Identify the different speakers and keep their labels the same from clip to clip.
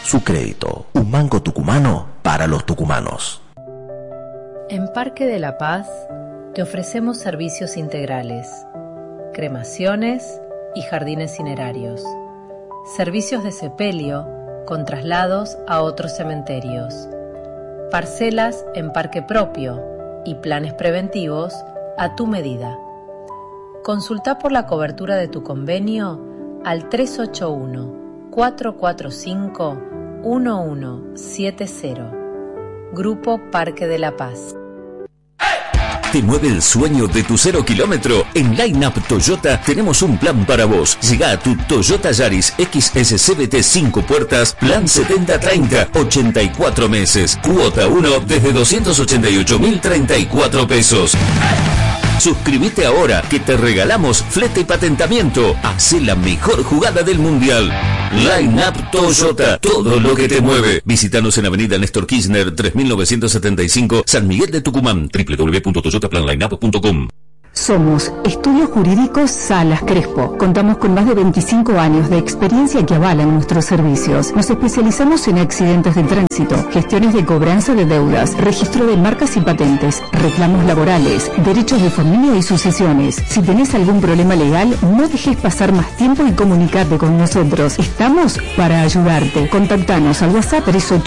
Speaker 1: Su crédito, un banco tucumano para los tucumanos.
Speaker 2: En Parque de la Paz te ofrecemos servicios integrales, cremaciones y jardines cinerarios, servicios de sepelio con traslados a otros cementerios, parcelas en parque propio y planes preventivos a tu medida. Consulta por la cobertura de tu convenio al 381-445-1170. Grupo Parque de la Paz.
Speaker 3: ¿Te mueve el sueño de tu 0 kilómetro? En Line Up Toyota tenemos un plan para vos. Llega a tu Toyota Yaris XS CVT 5 puertas, plan 70-30, 84 meses. Cuota 1 desde 288.034 pesos. Suscríbete ahora que te regalamos flete y patentamiento. Hacé la mejor jugada del mundial. Line Up Toyota, todo lo que te mueve. Visítanos en Avenida Néstor Kirchner 3975, San Miguel de Tucumán. www.toyotaplanlineup.com.
Speaker 4: Somos Estudios Jurídicos Salas Crespo. Contamos con más de 25 años de experiencia que avalan nuestros servicios. Nos especializamos en accidentes de tránsito, gestiones de cobranza de deudas, registro de marcas y patentes, reclamos laborales, derechos de familia y sucesiones. Si tenés algún problema legal, no dejes pasar más tiempo y comunicate con nosotros. Estamos para ayudarte. Contactanos al WhatsApp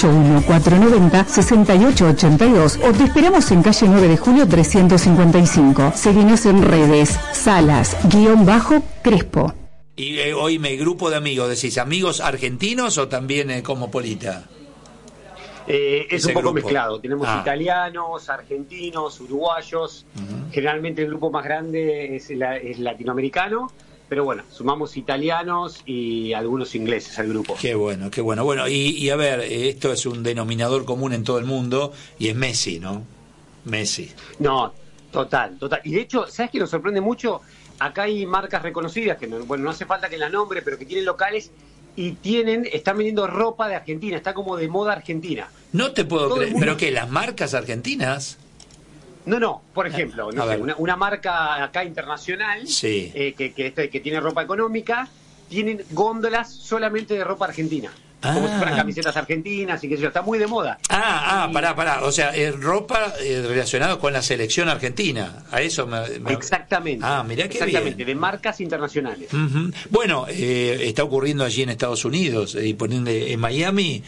Speaker 4: 381-490-6882 o te esperamos en calle 9 de Julio 355. Seguinos en redes, Salas-Crespo.
Speaker 5: Y oíme, grupo de amigos, ¿decís amigos argentinos o también cosmopolita?
Speaker 6: Es un poco mezclado. Tenemos italianos, argentinos, uruguayos. Generalmente el grupo más grande es latinoamericano, pero bueno, sumamos italianos y algunos ingleses al grupo.
Speaker 5: Qué bueno, qué bueno. Bueno, y a ver, esto es un denominador común en todo el mundo y es Messi, ¿no? Messi.
Speaker 6: No, total. Y de hecho, ¿sabes qué nos sorprende mucho? Acá hay marcas reconocidas que no hace falta que las nombre, pero que tienen locales y están vendiendo ropa de Argentina, está como de moda argentina.
Speaker 5: No te puedo creer, ¿pero qué? ¿Las marcas argentinas?
Speaker 6: No, por ejemplo, una marca acá internacional que tiene ropa económica, tienen góndolas solamente de ropa argentina. Como si fueran camisetas argentinas y qué sé yo, está muy de moda.
Speaker 5: Pará. O sea, es ropa relacionada con la selección argentina. A eso
Speaker 6: Exactamente.
Speaker 5: Mirá qué
Speaker 6: exactamente,
Speaker 5: bien.
Speaker 6: De marcas internacionales.
Speaker 5: Bueno, está ocurriendo allí en Estados Unidos y poniendo en Miami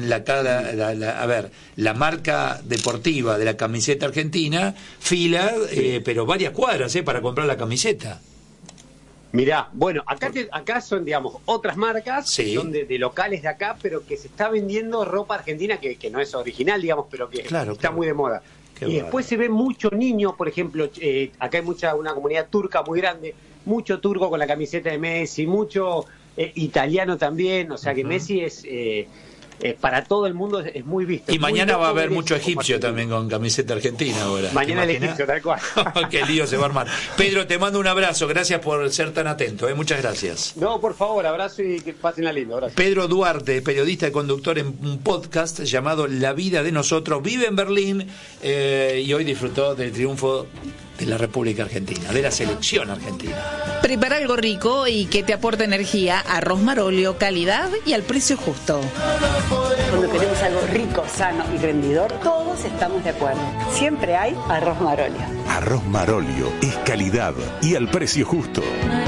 Speaker 5: la marca deportiva de la camiseta argentina, pero varias cuadras para comprar la camiseta.
Speaker 6: Mirá, bueno, acá son, digamos, otras marcas, son de locales de acá, pero que se está vendiendo ropa argentina que no es original, digamos, pero que está muy de moda. Después se ve mucho niño, por ejemplo, acá hay una comunidad turca muy grande, mucho turco con la camiseta de Messi, mucho italiano también, o sea que Messi es... para todo el mundo es muy visto.
Speaker 5: Y mañana va a haber mucho egipcio también con camiseta argentina ahora.
Speaker 6: Mañana el egipcio, tal cual.
Speaker 5: Qué lío se va a armar. Pedro, te mando un abrazo, gracias por ser tan atento, muchas gracias.
Speaker 6: No, por favor, abrazo y que pasen la linda. Gracias.
Speaker 5: Pedro Duarte, periodista y conductor en un podcast llamado La Vida de Nosotros, vive en Berlín y hoy disfrutó del triunfo de la República Argentina, de la selección argentina.
Speaker 7: Prepara algo rico y que te aporte energía. Arroz Marolio, calidad y al precio justo.
Speaker 8: Cuando queremos algo rico, sano y rendidor, todos estamos de acuerdo. Siempre hay Arroz Marolio.
Speaker 3: Arroz Marolio es calidad y al precio justo.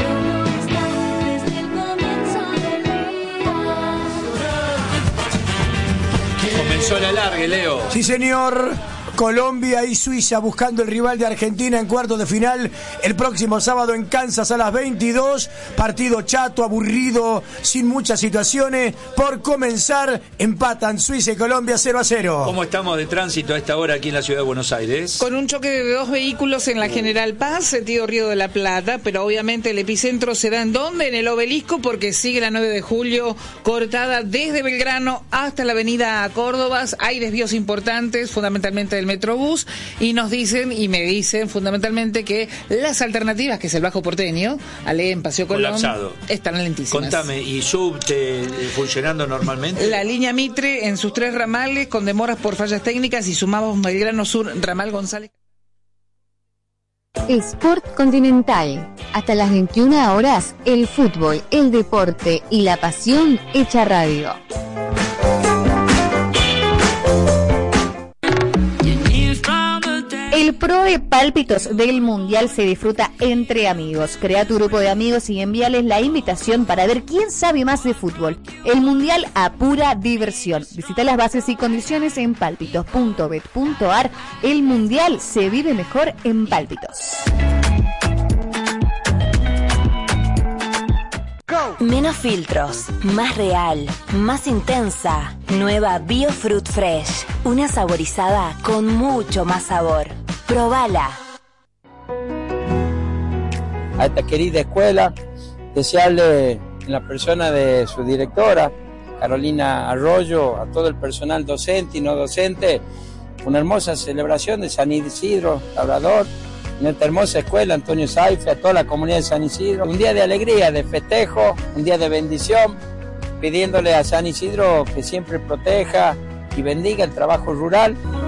Speaker 5: Comenzó el alargue, Leo.
Speaker 9: Sí, señor. Colombia y Suiza buscando el rival de Argentina en cuartos de final el próximo sábado en Kansas a las 22. Partido chato, aburrido, sin muchas situaciones. Por comenzar, empatan Suiza y Colombia 0-0.
Speaker 5: ¿Cómo estamos de tránsito a esta hora aquí en la ciudad de Buenos Aires?
Speaker 7: Con un choque de dos vehículos en la General Paz, sentido Río de la Plata, pero obviamente el epicentro se da ¿en dónde? En el Obelisco, porque sigue la 9 de julio cortada desde Belgrano hasta la avenida Córdoba. Hay desvíos importantes, fundamentalmente del Metrobús, y me dicen fundamentalmente que las alternativas, que es el Bajo Porteño, Alem, Paseo Colón, están lentísimas.
Speaker 5: Contame, ¿y subte funcionando normalmente?
Speaker 7: La línea Mitre en sus 3 ramales con demoras por fallas técnicas, y sumamos Belgrano Sur, Ramal González.
Speaker 10: Sport Continental. Hasta las 21 horas, el fútbol, el deporte y la pasión hecha radio.
Speaker 11: El PROE Pálpitos del Mundial se disfruta entre amigos. Crea tu grupo de amigos y envíales la invitación para ver quién sabe más de fútbol. El Mundial a pura diversión. Visita las bases y condiciones en pálpitos.bet.ar. El Mundial se vive mejor en Pálpitos.
Speaker 12: Menos filtros, más real, más intensa. Nueva Biofruit Fresh. Una saborizada con mucho más sabor. Probala.
Speaker 13: A esta querida escuela, desearle en la persona de su directora, Carolina Arroyo, a todo el personal docente y no docente, una hermosa celebración de San Isidro Labrador, en esta hermosa escuela Antonio Saife, a toda la comunidad de San Isidro. Un día de alegría, de festejo, un día de bendición, pidiéndole a San Isidro que siempre proteja y bendiga el trabajo rural.